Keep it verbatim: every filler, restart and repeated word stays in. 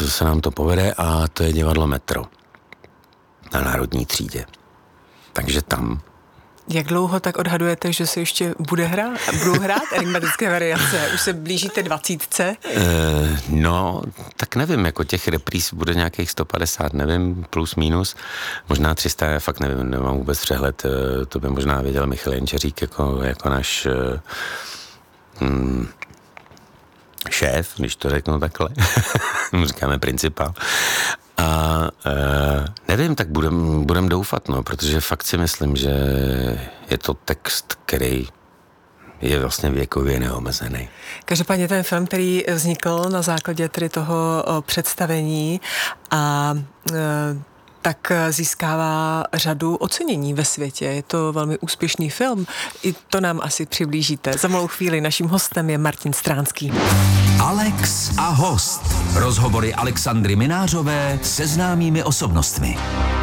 se nám to povede a to je divadlo Metro na Národní třídě. Takže tam. Jak dlouho tak odhadujete, že se ještě bude hrát? Budou hrát enigmatické variace? Už se blížíte dvacítce? E, no, tak nevím, jako těch repríz bude nějakých sto padesát, nevím, plus minus. Možná tři sta, já fakt nevím, nemám vůbec přehled. To by možná věděl Michal Jenčeřík jako, jako náš mm, šéf, když to řeknu takhle. Říkáme principál. A e, nevím, tak budem, budem doufat, no, protože fakt si myslím, že je to text, který je vlastně věkově neomezený. Každopádně ten film, který vznikl na základě tedy toho představení a e, tak získává řadu ocenění ve světě. Je to velmi úspěšný film. I to nám asi přiblížíte. Za malou chvíli naším hostem je Martin Stránský. Alex a host. Rozhovory Alexandry Minářové se známými osobnostmi.